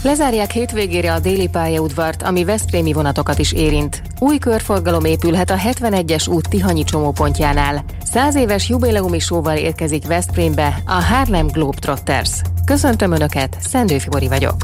Lezárják hétvégére a déli pályaudvart, ami veszprémi vonatokat is érint. Új körforgalom épülhet a 71-es út Tihanyi csomópontjánál. 100 éves jubileumi show-val érkezik Veszprémbe a Harlem Globetrotters. Köszöntöm Önöket, Szendő Fibori vagyok.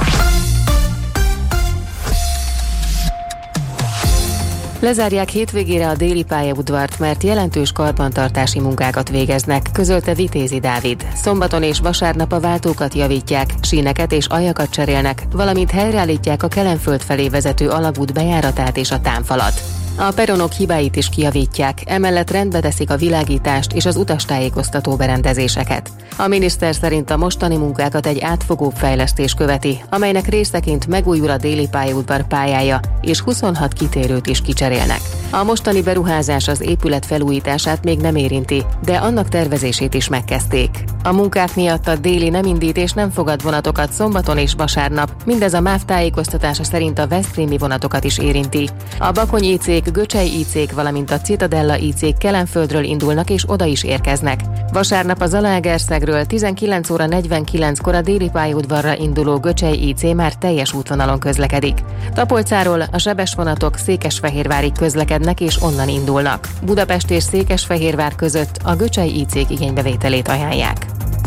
Lezárják hétvégére a déli pályaudvart, mert jelentős karbantartási munkákat végeznek, közölte Vitézi Dávid. Szombaton és vasárnap a váltókat javítják, síneket és aljakat cserélnek, valamint helyreállítják a Kelenföld felé vezető alagút bejáratát és a támfalat. A peronok hibáit is kijavítják, emellett rendbe teszik a világítást és az utastájékoztató berendezéseket. A miniszter szerint a mostani munkákat egy átfogóbb fejlesztés követi, amelynek részeként megújul a déli pályaudvar pályája, és 26 kitérőt is kicserélnek. A mostani beruházás az épület felújítását még nem érinti, de annak tervezését is megkezdték. A munkák miatt a déli nem indít és nem fogad vonatokat szombaton és vasárnap, mindez a MÁV tájékoztatása szerint a veszprémi vonatokat is érinti. A Bakony IC-k, Göcsej IC-k, valamint a Citadella IC-k Kelenföldről indulnak és oda is érkeznek. Vasárnap a Zalaegerszegről 19 óra 49-kor a déli pályaudvarra induló Göcsej IC már teljes útvonalon közlekedik. Tapolcáról a sebes vonatok Székesfehérvárig közlekednek és onnan indulnak. Budapest és Székesfehérvár között a Göcsej IC-k igénybevételét ajánlják.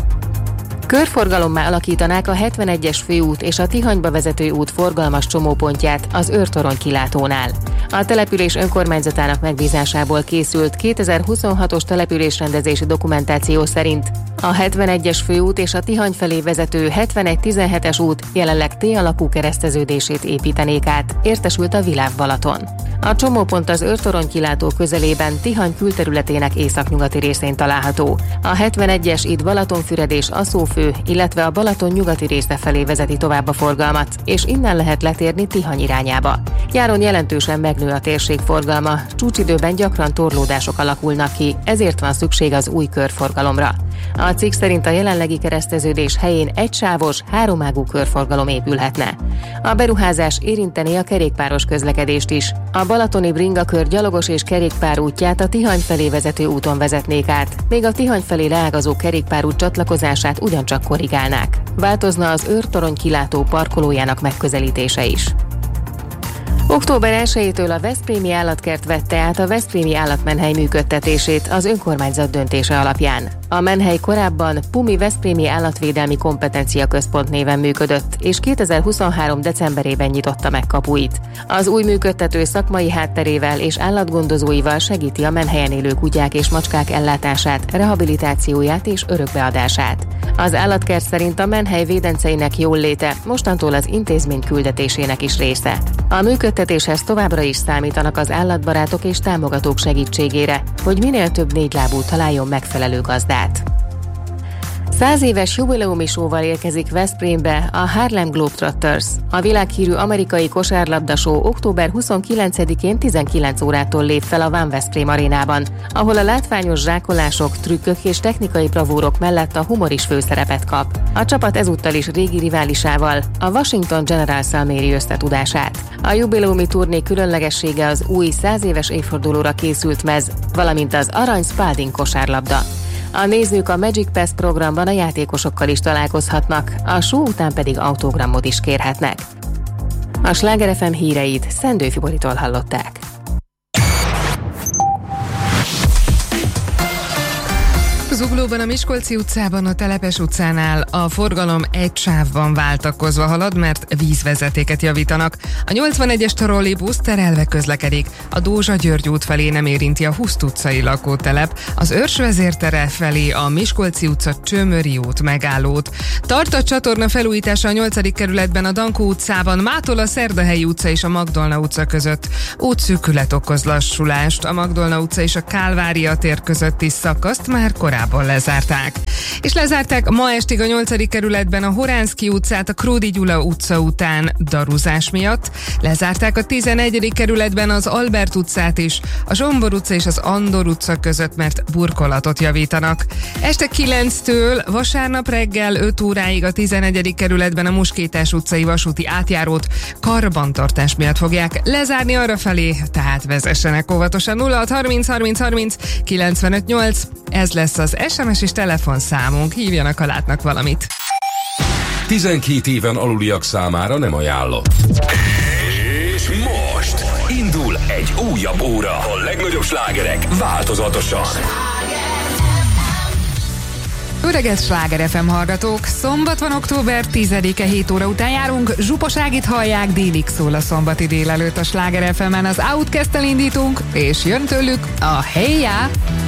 Körforgalommá alakítanák a 71-es főút és a Tihanyba vezető út forgalmas csomópontját az Őrtorony kilátónál. A település önkormányzatának megbízásából készült 2026-os településrendezési dokumentáció szerint a 71-es főút és a Tihany felé vezető 71-17-es út jelenleg T-alakú kereszteződését építenék át, értesült a Világ Balaton. A csomópont az Őrtorony kilátó közelében Tihany külterületének északnyugati részén található. A 71-es itt Balatonfüred és Aszófő, illetve a Balaton nyugati része felé vezeti tovább a forgalmat, és innen lehet letérni Tihany irányába. Nyáron jelentősen megnő a térség forgalma, csúcsidőben gyakran torlódások alakulnak ki, ezért van szükség az új körforgalomra. A cikk szerint a jelenlegi kereszteződés helyén egysávos, háromágú körforgalom épülhetne. A beruházás érinteni a kerékpáros közlekedést is. A balatoni bringakör gyalogos és kerékpár útját a Tihany felé vezető úton vezetnék át, még a Tihany felé leágazó kerékpárút csatlakozását ugyancsak korrigálnák. Változna az Őrtorony kilátó parkolójának megközelítése is. Október 1-től a Veszprémi Állatkert vette át a Veszprémi Állatmenhely működtetését az önkormányzat döntése alapján. A menhely korábban Pumi Veszprémi Állatvédelmi Kompetencia Központ néven működött, és 2023. decemberében nyitotta meg kapuit. Az új működtető szakmai hátterével és állatgondozóival segíti a menhelyen élő kutyák és macskák ellátását, rehabilitációját és örökbeadását. Az állatkert szerint a menhely védenceinek jólléte mostantól az intézmény küldetésének is része. A működtetéshez továbbra is számítanak az állatbarátok és támogatók segítségére, hogy minél több négylábú találjon megfelelő gazdát. 100 éves jubileumi show-val érkezik Veszprémbe a Harlem Globetrotters. A világhírű amerikai kosárlabda show október 29-én 19 órától lép fel a Van Veszprém arénában, ahol a látványos zsákolások, trükkök és technikai bravúrok mellett a humor is főszerepet kap. A csapat ezúttal is régi riválisával, a Washington Generals-szal méri összetudását. A jubileumi turné különlegessége az új 100 éves évfordulóra készült mez, valamint az arany Spalding kosárlabda. A nézők a Magic Pass programban a játékosokkal is találkozhatnak, a show után pedig autogramot is kérhetnek. A Sláger FM híreit Szendő Fiboritól hallották. Zuglóban a Miskolci utcában, a Telepes utcánál a forgalom egy sávban váltakozva halad, mert vízvezetéket javítanak. A 81-es trollibusz terelve közlekedik. A Dózsa-György út felé nem érinti a Huszt utcai lakótelep, az Őrsvezértere felé a Miskolci utca Csömöri út megállót. Tart a csatorna felújítása a 8. kerületben, a Dankó utcában, mától a Szerdahelyi utca és a Magdolna utca között. Útszűkület okoz lassulást, a Magdolna utca és a Kálvária tér közötti szakaszt már korábban lezárták. És lezárták ma estig a 8. kerületben a Horánszky utcát a Kródi Gyula utca után daruzás miatt. Lezárták a 11. kerületben az Albert utcát is, a Zsombor utca és az Andor utca között, mert burkolatot javítanak. Este 9-től vasárnap reggel 5 óráig a 11. kerületben a Muskétás utcai vasúti átjárót karbantartás miatt fogják lezárni arrafelé, tehát vezessenek óvatosan. 0630 30 30 95 8, ez lesz az SMS és telefonszámunk, hívjanak, ha látnak valamit. 12 éven aluliak számára nem ajánlott. És most indul egy újabb óra. A legnagyobb slágerek változatosan. Jó reggelt, Sláger FM hallgatók! Szombat van, október 10-e, 7 óra után járunk. Zsuposágit hallják, délig szól a szombati délelőtt a Sláger FM-en. Az Outcast-tel indítunk, és jön tőlük a Hey Ya!